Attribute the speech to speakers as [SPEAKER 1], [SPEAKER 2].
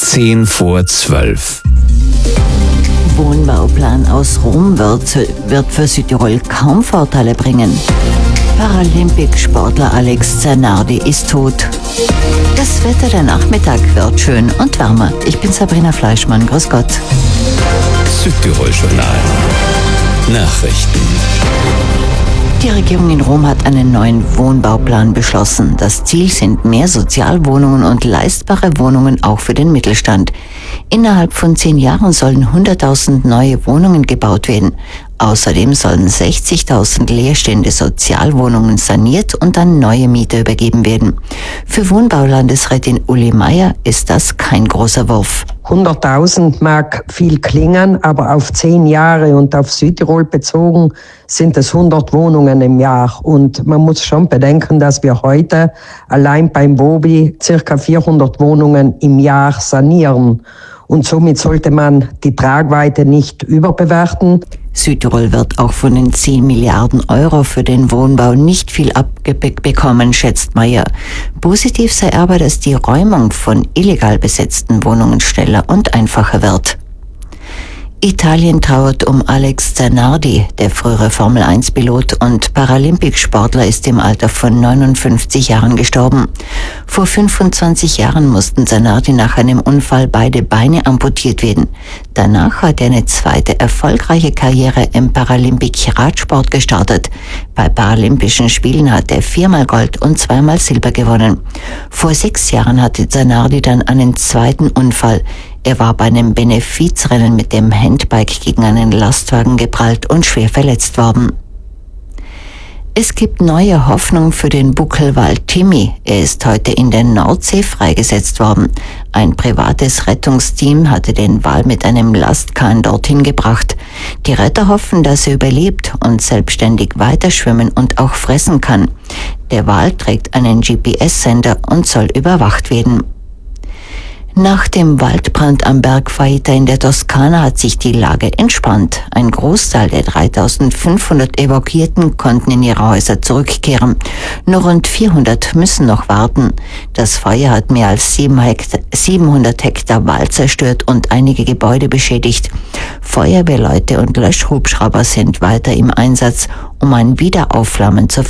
[SPEAKER 1] 10 vor 12.
[SPEAKER 2] Wohnbauplan aus Rom wird für Südtirol kaum Vorteile bringen. Paralympicsportler Alex Zanardi ist tot. Das Wetter der Nachmittag wird schön und wärmer. Ich bin Sabrina Fleischmann. Grüß Gott.
[SPEAKER 1] Südtirol Journal. Nachrichten.
[SPEAKER 2] Die Regierung in Rom hat einen neuen Wohnbauplan beschlossen. Das Ziel sind mehr Sozialwohnungen und leistbare Wohnungen auch für den Mittelstand. Innerhalb von 10 Jahren sollen 100.000 neue Wohnungen gebaut werden. Außerdem sollen 60.000 leerstehende Sozialwohnungen saniert und an neue Mieter übergeben werden. Für Wohnbaulandesrätin Uli Meier ist das kein großer Wurf.
[SPEAKER 3] 100.000 mag viel klingen, aber auf 10 Jahre und auf Südtirol bezogen sind es 100 Wohnungen im Jahr. Und man muss schon bedenken, dass wir heute allein beim WOBI ca. 400 Wohnungen im Jahr sanieren. Und somit sollte man die Tragweite nicht überbewerten.
[SPEAKER 2] Südtirol wird auch von den 10 Milliarden Euro für den Wohnbau nicht viel abbekommen, schätzt Meier. Positiv sei aber, dass die Räumung von illegal besetzten Wohnungen schneller und einfacher wird. Italien trauert um Alex Zanardi. Der frühere Formel-1-Pilot und Paralympicsportler ist im Alter von 59 Jahren gestorben. Vor 25 Jahren mussten Zanardi nach einem Unfall beide Beine amputiert werden. Danach hat er eine zweite erfolgreiche Karriere im Paralympic-Radsport gestartet. Bei Paralympischen Spielen hat er 4-mal Gold und 2-mal Silber gewonnen. Vor 6 Jahren hatte Zanardi dann einen zweiten Unfall. Er war bei einem Benefizrennen mit dem Handbike gegen einen Lastwagen geprallt und schwer verletzt worden. Es gibt neue Hoffnung für den Buckelwal Timmy. Er ist heute in der Nordsee freigesetzt worden. Ein privates Rettungsteam hatte den Wal mit einem Lastkahn dorthin gebracht. Die Retter hoffen, dass er überlebt und selbstständig weiterschwimmen und auch fressen kann. Der Wal trägt einen GPS-Sender und soll überwacht werden. Nach dem Waldbrand am Berg Faita in der Toskana hat sich die Lage entspannt. Ein Großteil der 3.500 Evakuierten konnten in ihre Häuser zurückkehren. Nur rund 400 müssen noch warten. Das Feuer hat mehr als 700 Hektar Wald zerstört und einige Gebäude beschädigt. Feuerwehrleute und Löschhubschrauber sind weiter im Einsatz, um ein Wiederaufflammen zu